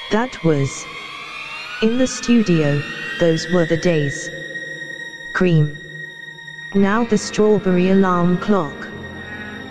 That was in the studio, those were the days. Cream. Now the strawberry alarm clock.